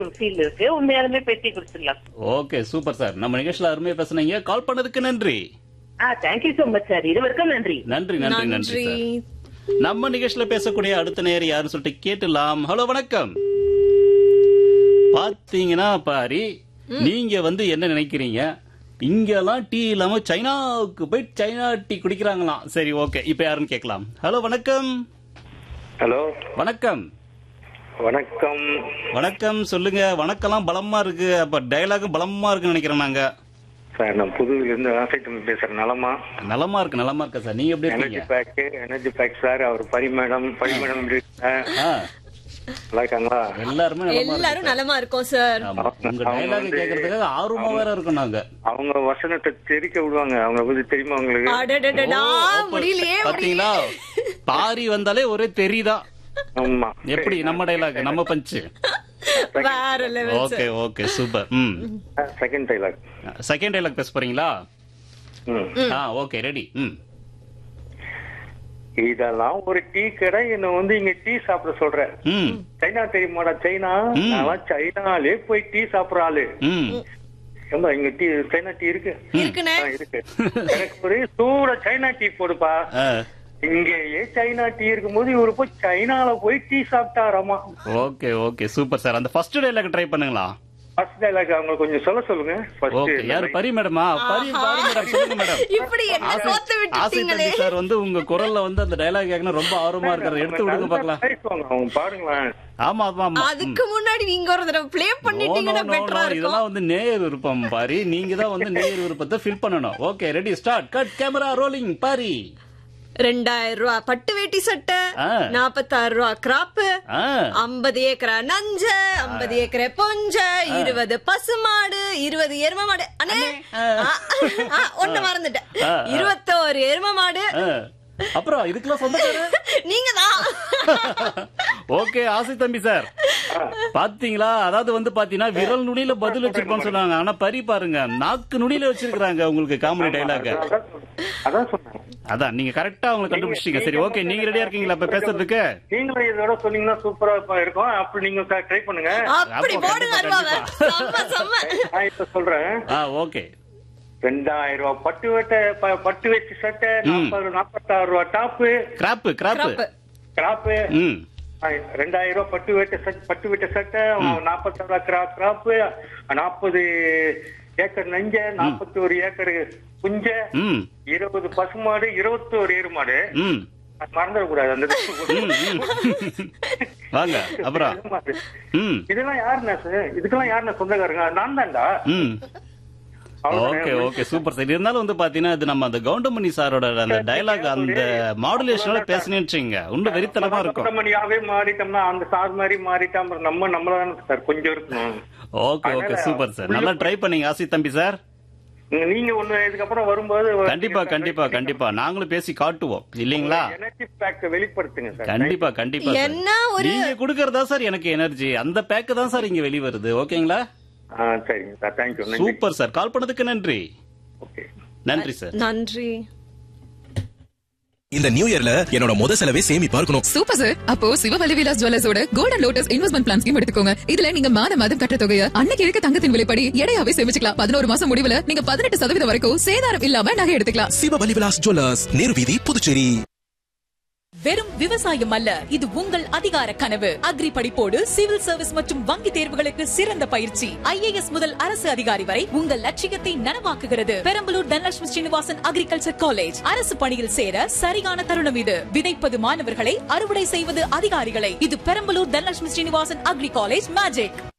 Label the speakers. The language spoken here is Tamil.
Speaker 1: ஃபீல் இருக்கு. உண்மையாலுமே பேட்டி கொடுத்துடலாம்.
Speaker 2: Okay super sir. நம்ம நிகழ்ச்சியில அருமையா பேசுனீங்க. கால் பண்ணதுக்கு நன்றி.
Speaker 1: Thank you so much sir. இருவருக்கும் நன்றி.
Speaker 2: நன்றி நன்றி நன்றி சார். நம்ம நிகழ்ச்சியில பேசக்கூடிய அடுத்த நேர் யாருன்னு சொல்லிட்டு கேட்டுலாம். ஹலோ வணக்கம். பாத்தீங்கன்னா பாரி, நீங்க வந்து என்ன நினைக்கிறீங்க? இங்கெல்லாம் டீ இல்லாம சைனாவுக்கு போய் சைனா டீ குடிக்கிறாங்களாம். சரி ஓகே, இப்ப யாருன்னு கேட்கலாம். ஹலோ வணக்கம்.
Speaker 3: ஹலோ
Speaker 2: வணக்கம்.
Speaker 3: வணக்கம்.
Speaker 2: வணக்கம் சொல்லுங்க. வணக்கம்லாம் பலமா இருக்கு. அப்ப டயலாக் பலமா இருக்குன்னு நினைக்கிறேன் நாங்க.
Speaker 3: சார் நான் புதுவில இருந்து ஆசைட்டு பேசுறேன். நலமா
Speaker 2: நலமா இருக்க சார். நீங்க எப்படி இருக்கீங்க?
Speaker 3: Energy back sir. அவர் பரிமேடம் நல்லா இருக்காங்களா?
Speaker 4: எல்லாரும் நலமா இருக்கோம் சார்.
Speaker 2: உங்க டயலாக் கேக்குறதுக்காக ஆர்வமா வேற இருக்கோம் நாங்க.
Speaker 3: அவங்க வசனத்தை தெரிக்க விடுவாங்க. அவங்க பத்தி தெரியுமா உங்களுக்கு?
Speaker 4: முடியலையே.
Speaker 2: பாத்தீங்களா, பாரி வந்தாலே ஒரே தெரியுதான்.
Speaker 3: ஆமா.
Speaker 2: எப்படி நம்ம டயலாக், நம்ம பஞ்சு
Speaker 4: வேற level.
Speaker 2: Okay okay super.
Speaker 3: Second
Speaker 2: dialogue பேச போறீங்களா? Okay ready.
Speaker 3: இதெல்லாம் ஒரு டீ கடை. என்ன வந்து இங்க டீ சாப்பிட சொல்ற. சைனா தெரியுமாடா? சைனா நான் சைனாலே போய் டீ சாப்பிடுற ஆளு. ஏம்பா இங்க டீ சைனா டீ இருக்கு. இருக்கு. எனக்கு ஒரு சூட சைனா டீ போடுப்பா. இங்கேயே சைனா டீ இருக்கும்போது இவரு போய் சைனால போய் tea சாப்பிட்டாராமா.
Speaker 2: Okay okay super sir. அந்த ஃபர்ஸ்ட் டயலாக் ட்ரை பண்ணுங்களா?
Speaker 3: ஃபர்ஸ்ட் டயலாக் அவங்க கொஞ்சம் சொல்லுங்க.
Speaker 2: ஓகே. யாரு? பரி மேடமா? பரி மேடம் சொல்லுங்க மேடம்.
Speaker 4: இப்படி என்ன கோத்து விட்டீங்களே
Speaker 2: சார். வந்து உங்க குரல்ல வந்து அந்த டயலாக் கேட்கணும் ரொம்ப ஆர்வமா இருக்காரு. எடுத்து விடுங்க பார்க்கலாம்.
Speaker 3: அவங்க பாருங்களேன்.
Speaker 2: ஆமா ஆமா ஆமா.
Speaker 4: அதுக்கு முன்னாடி நீங்க ஒரு தடவை ப்ளே பண்ணிட்டீங்கன்னா பெட்டரா இருக்கும்.
Speaker 2: இதெல்லாம் வந்து நேயர் விருப்பம் பாரி. நீங்க தான் வந்து நேயர் விருப்பத்தை ஃபில் பண்ணணும். Okay ready start. Cut camera rolling. Pari.
Speaker 4: 2000 ரூபாய் பட்டு வேட்டி சட்டை, 46 ரூபாய் கிராப்பு, 50 ஏக்கரா நஞ்ச, 50 ஏக்கரை பொஞ்ச, 20 பசுமாடு, 20 எரும மாடு. அண்ணே ஒண்ணு மறந்துட்டேன். 21 எரும மாடு.
Speaker 2: அப்புறம் இதுக்கெல்லாம் சொந்தக்காரர்
Speaker 4: நீங்க தான்.
Speaker 2: ஓகே ஆசை தம்பி சார். பாத்தீங்களா, அதாவது வந்து பாத்தீங்கன்னா விரல் நுனியில பதில் வச்சிருப்போம்னு சொன்னாங்க. ஆனா பரி பாருங்க நாக்கு நுனியில வச்சிருக்காங்க உங்களுக்கு காமெடி டைலாக். அதான் நீங்க கரெக்டா அவங்க கண்டுபிடிச்சிட்டீங்க. சரி ஓகே, நீங்க ரெடியா இருக்கீங்களா இப்ப பேசுறதுக்கு?
Speaker 3: நீங்களும் இதோட சொன்னீங்கன்னா சூப்பரா இருக்கும். அப்படி நீங்க ட்ரை பண்ணுங்க.
Speaker 4: அப்படி போடுங்க அருவாவை. செம்ம செம்ம.
Speaker 3: நான் இப்ப சொல்றேன்.
Speaker 2: ஓகே.
Speaker 3: 2000 ரூபாய் பட்டு வேட்டி சட்டை, 46 ரூபாய் டாப்பு
Speaker 2: கிராப்பு.
Speaker 3: 2000 ரூபாய் பட்டு வேட்டி சட்டை, 46 ரூபாய் கிராப்பு, 40 ஏக்கர் நஞ்ச, 41 ஏக்கர் புஞ்ச, 20 பசுமாடு, 21 எருமாடு. மறந்துடக்கூடாது அந்த.
Speaker 2: வாங்க அப்புறம்.
Speaker 3: இதெல்லாம் யாருன்னா சார்? இதுக்கெல்லாம் யாருன்னா சொந்தக்காரங்க? நான் தான்டா.
Speaker 2: Okay okay super sir. இருந்தாலும் வந்து பாத்தீங்கன்னா இது நம்ம அந்த கவுண்டமணி சாரோட அந்த டயலாக் அந்த மாடுலேஷனால பேசினேன்னு இன்னும் வெறித்தனமா இருக்கும்.
Speaker 3: கவுண்டமணியாவே மாறிட்டோம்னா அந்த சார் மாதிரி மாறிட்டா நம்மளதான் சார் கொஞ்சம் இருக்கணும்.
Speaker 2: Okay okay super sir. நல்லா ட்ரை பண்ணீங்க ஆசி தம்பி சார்.
Speaker 3: நீங்க ஒண்ணு இதுக்கப்புறம் வரும்போது
Speaker 2: கண்டிப்பா கண்டிப்பா கண்டிப்பா நாங்களும் பேசி காட்டுவோம் இல்லீங்களா?
Speaker 3: Energy back வெளிப்படுத்துங்க sir.
Speaker 2: கண்டிப்பா கண்டிப்பா. நீங்க குடுக்கறதா சார் எனக்கு எனர்ஜி. அந்த பேக் தான் சார் இங்க வெளிவருது. ஓகேங்களா?
Speaker 3: சரிங்க சார். தேங்க்யூ.
Speaker 2: Super sir. கால் பண்ணதுக்கு நன்றி.
Speaker 3: ஓகே
Speaker 2: நன்றி சார்.
Speaker 4: நன்றி.
Speaker 5: இந்த நியூ இயர்ல என்னோட முத செலவே சேமிப்பா இருக்கணும்.
Speaker 6: Super sir. அப்போ Sivavalli Vilas ஜுவல்லர்ஸோட golden lotus investment plan scheme எடுத்துக்கோங்க. இதுல நீங்க மாதம் கட்ட தொகையை அன்னைக்கு இருக்க தங்கத்தின் விலைப்படி எடையாவே சேமிச்சுக்கலாம். 11 மாசம் முடிவுல நீங்க 18% வரைக்கும் சேதாரம் இல்லாம நகை எடுத்துக்கலாம்.
Speaker 5: சிவவல்லி விலாஸ் ஜுவல்லர்ஸ், நேரு வீதி, புதுச்சேரி.
Speaker 7: வெறும் விவசாயம் அல்ல, இது உங்கள் அதிகார கனவு. அக்ரி படிப்போடு சிவில் சர்வீஸ் மற்றும் வங்கி தேர்வுகளுக்கு சிறந்த பயிற்சி. IAS முதல் அரசு அதிகாரி வரை உங்கள் லட்சியத்தை நனவாக்குகிறது. Perambalur Dhanalakshmi Srinivasan agriculture college. அரசு பணியில் சேர சரியான தருணம் இது. விதைப்பது மாணவர்களை, அறுவடை செய்வது அதிகாரிகளை. இது Perambalur Dhanalakshmi Srinivasan agri college magic.